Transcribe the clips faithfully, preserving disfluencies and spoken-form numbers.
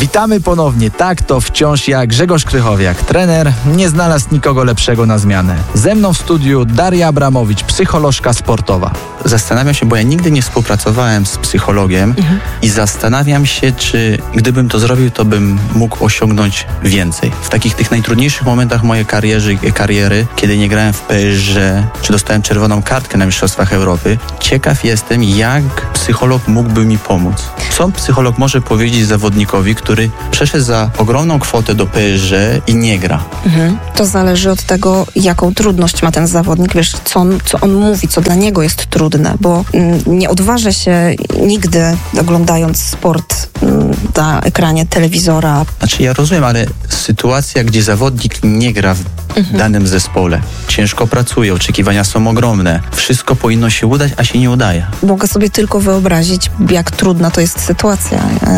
Witamy ponownie. Tak, to wciąż ja, Grzegorz Krychowiak, trener. Nie znalazł nikogo lepszego na zmianę. Ze mną w studiu Daria Abramowicz, psycholożka sportowa. Zastanawiam się, bo ja nigdy nie współpracowałem z psychologiem mhm. i zastanawiam się, czy gdybym to zrobił, to bym mógł osiągnąć więcej. W takich tych najtrudniejszych momentach mojej kariery, kariery kiedy nie grałem w P S G, czy dostałem czerwoną kartkę na Mistrzostwach Europy, ciekaw jestem, jak psycholog mógłby mi pomóc. Co psycholog może powiedzieć zawodnikowi, który przeszedł za ogromną kwotę do P S G i nie gra? Mhm. To zależy od tego, jaką trudność ma ten zawodnik, wiesz, co on, co on mówi, co dla niego jest trudne, bo mm, nie odważę się nigdy, oglądając sport mm, na ekranie telewizora. Znaczy ja rozumiem, ale sytuacja, gdzie zawodnik nie gra w mhm. danym zespole, ciężko pracuje, oczekiwania są ogromne, wszystko powinno się udać, a się nie udaje. Mogę sobie tylko wyobrazić, jak trudna to jest sytuacja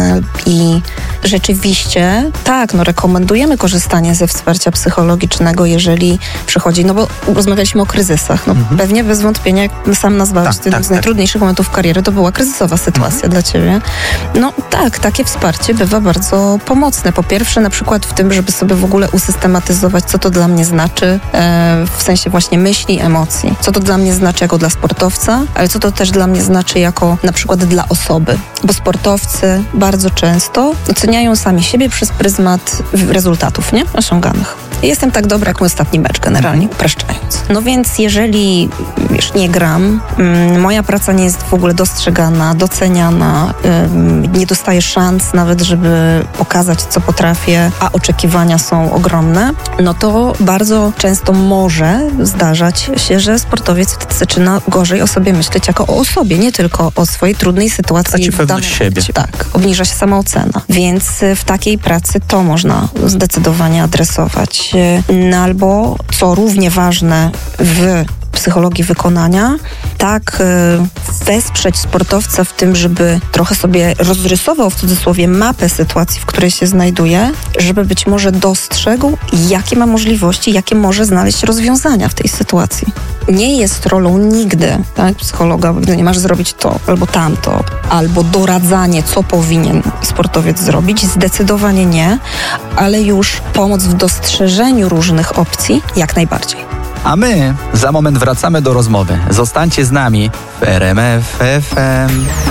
i rzeczywiście tak, no rekomendujemy korzystanie ze wsparcia psychologicznego, jeżeli przychodzi, no bo rozmawialiśmy o kryzysach, no mhm. pewnie bez wątpienia, jak sam nazwałeś, tak, jeden tak, z najtrudniejszych tak. momentów kariery, to była kryzysowa sytuacja mhm. dla ciebie. No tak, takie wsparcie bywa bardzo pomocne. Po pierwsze na przykład w tym, żeby sobie w ogóle usystematyzować, co to dla mnie znaczy, e, w sensie właśnie myśli, emocji. Co to dla mnie znaczy jako dla sportowca, ale co to też dla mnie znaczy jako na przykład dla osoby. Bo sportowcy bardzo często oceniają sami siebie przez pryzmat rezultatów, nie? Osiąganych. Jestem tak dobra jak mój ostatni mecz, generalnie upraszczając. No więc jeżeli, wiesz, nie gram, mm, moja praca nie jest w ogóle dostrzegana, doceniana, ym, nie dostaję szans nawet, żeby pokazać, co potrafię, a oczekiwania są ogromne, no to bardzo często może zdarzać się, że sportowiec zaczyna gorzej o sobie myśleć jako o osobie, nie tylko o swojej trudnej sytuacji. Traci pewność siebie. Tak, obniża się samoocena. Więc w takiej pracy to można zdecydowanie adresować. No albo, co równie ważne w psychologii wykonania, tak y, wesprzeć sportowca w tym, żeby trochę sobie rozrysował w cudzysłowie mapę sytuacji, w której się znajduje, żeby być może dostrzegł, jakie ma możliwości, jakie może znaleźć rozwiązania w tej sytuacji. Nie jest rolą nigdy, tak, psychologa, nie masz zrobić to albo tamto, albo doradzanie, co powinien sportowiec zrobić. Zdecydowanie nie, ale już pomoc w dostrzeżeniu różnych opcji jak najbardziej. A my za moment wracamy do rozmowy. Zostańcie z nami w R M F F M.